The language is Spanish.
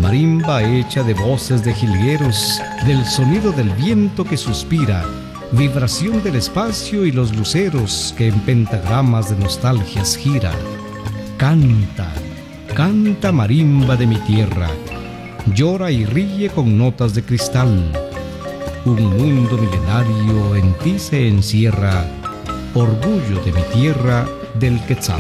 Marimba hecha de voces de jilgueros, del sonido del viento que suspira, vibración del espacio y los luceros que en pentagramas de nostalgias gira. Canta, canta marimba de mi tierra, llora y ríe con notas de cristal. Un mundo milenario en ti se encierra, orgullo de mi tierra del Quetzal.